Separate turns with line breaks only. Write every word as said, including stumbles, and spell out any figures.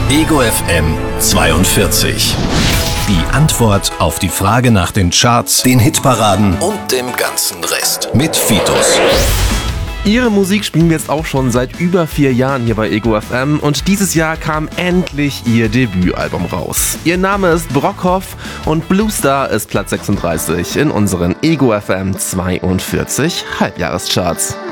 Ego F M zweiundvierzig. Die Antwort auf die Frage nach den Charts, den Hitparaden und dem ganzen Rest. Mit Fitus.
Ihre Musik spielen wir jetzt auch schon seit über vier Jahren hier bei Ego F M und dieses Jahr kam endlich ihr Debütalbum raus. Ihr Name ist Brockhoff und Blue Star ist Platz sechsunddreißig in unseren Ego F M zweiundvierzig Halbjahrescharts.